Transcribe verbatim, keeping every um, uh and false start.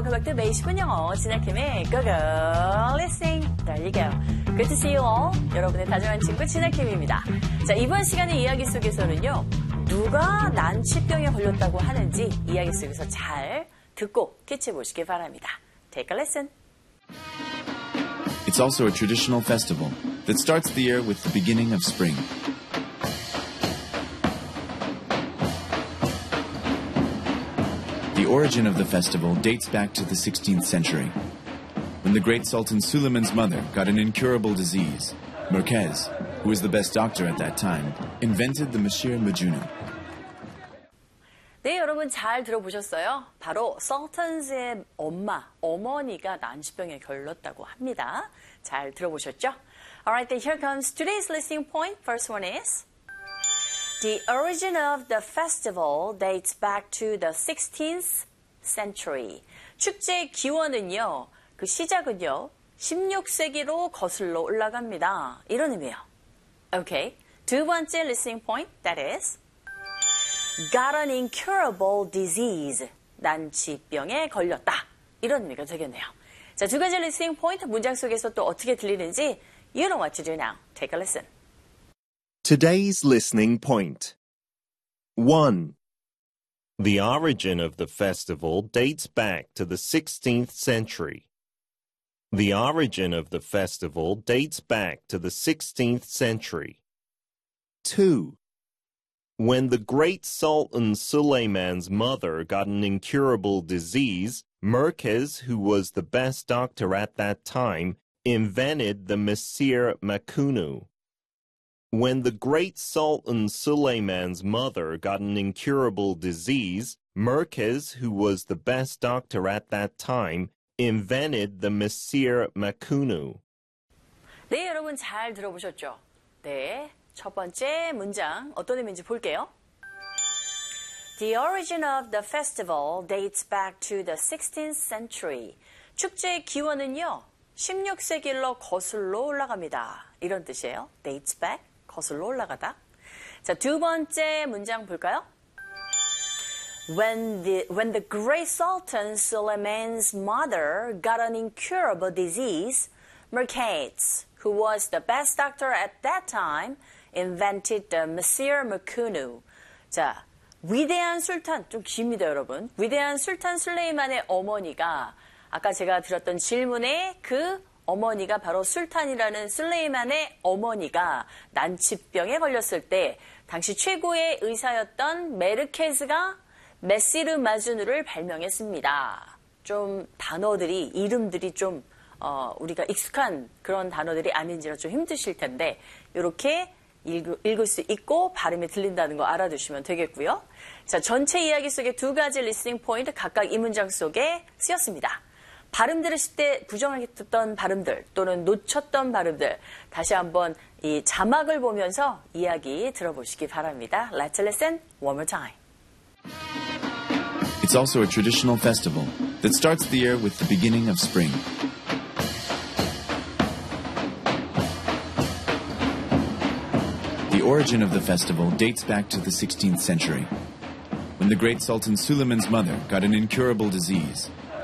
welcome back to 매일 십 분 영어 진아킴의 Go Go Listening. There you go. Good to see you all. 여러분의 다정한 친구 진아킴입니다. 자, 이번 시간의 이야기 속에서는요. 누가 난치병에 걸렸다고 하는지 이야기 속에서 잘 듣고 캐치해 보시기 바랍니다. Take a listen. It's also a traditional festival that starts the year with the beginning of spring. The origin of the festival dates back to the sixteenth century, when the great Sultan Suleiman's mother got an incurable disease. Merkez, who was the best doctor at that time, invented the Mashir Majunu. 네, 여러분 잘 들어보셨어요? 바로 Sultan's 엄마, 어머니가 난치병에 걸렸다고 합니다. 잘 들어보셨죠? Alright, then here comes today's listening point. First one is the origin of the festival dates back to the sixteenth century. 축제의 기원은요, 그 시작은요, 십육 세기로 거슬러 올라갑니다. 이런 의미예요. Okay, 두 번째 listening point, that is got an incurable disease. 난치병에 걸렸다. 이런 의미가 되겠네요. 자, 두 가지 listening point, 문장 속에서 또 어떻게 들리는지 You know what to do now. Take a listen. Today's listening point. one. The origin of the festival dates back to the sixteenth century. The origin of the festival dates back to the sixteenth century. two. When the great Sultan Suleiman's mother got an incurable disease, Merkez, who was the best doctor at that time, invented the Mashir Majunu. When the great Sultan Suleiman's mother got an incurable disease, Merkez, who was the best doctor at that time, invented the Mashir Majunu. 네, 여러분 잘 들어보셨죠? 네, 첫 번째 문장 어떤 의미인지 볼게요. The origin of the festival dates back to the sixteenth century. 축제의 기원은요, 십육 세기로 거슬러 올라갑니다. 이런 뜻이에요. dates back, 거슬러 올라가다. 자, 두 번째 문장 볼까요? When the, when the great Sultan Suleiman's mother got an incurable disease, Merkez, who was the best doctor at that time, invented the Mashir Majunu. 자, 위대한 술탄, 좀 깁니다, 여러분. 위대한 술탄 술레이만의 어머니가 아까 제가 드렸던 질문에 그 어머니가 바로 술탄이라는 술레이만의 어머니가 난치병에 걸렸을 때 당시 최고의 의사였던 메르케즈가 메시르 마주누를 발명했습니다. 좀 단어들이, 이름들이 좀 어, 우리가 익숙한 그런 단어들이 아닌지라 좀 힘드실 텐데 이렇게 읽, 읽을 수 있고 발음이 들린다는 거 알아두시면 되겠고요. 자, 전체 이야기 속에 두 가지 리스닝 포인트 각각 이 문장 속에 쓰였습니다. 발음 들으실 때 부정하게 듣던 발음들 또는 놓쳤던 발음들 다시 한번 이 자막을 보면서 이야기 들어보시기 바랍니다. Let's listen one more time. It's also a traditional festival that starts the year with the beginning of spring. The origin of the festival dates back to the sixteenth century, when the great Sultan Suleiman's mother got an incurable disease.